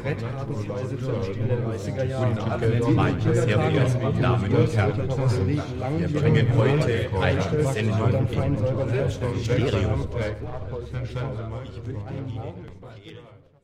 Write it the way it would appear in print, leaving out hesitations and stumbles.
Brettkartenweise zu entstehen in den 30er Jahren. Meine sehr verehrten Damen und Herren, wir bringen heute eine Sendung in Stereo.